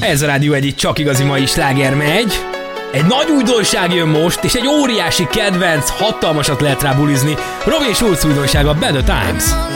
Ez a Rádió Egy csak igazi mai sláger megy. Egy nagy újdonság jön most, és egy óriási kedvenc, hatalmasat lehet rá bulizni. Robin Schulz újdonsága, Better Times.